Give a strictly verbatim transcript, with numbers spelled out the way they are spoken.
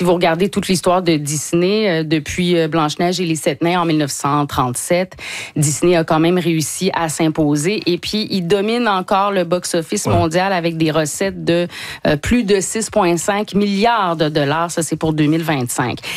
si vous regardez toute l'histoire de Disney, euh, depuis euh, Blanche-Neige et les Sept Nains en mille neuf cent trente-sept, Disney a quand même réussi à s'imposer. Et puis, il domine encore le box-office ouais. mondial avec des recettes de euh, plus de six virgule cinq milliards de dollars. Ça, c'est pour deux mille vingt-cinq.